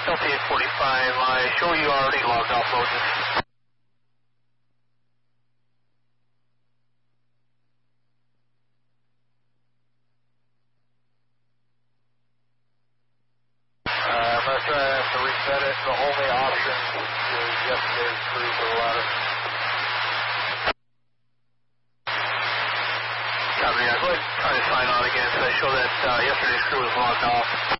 Delta 845, I show you already logged off Moses. I'm going to try to have to reset it. The only option is yesterday's crew for the ladder. Copy, yeah, go ahead and try to sign on again, so I show that yesterday's crew was logged off.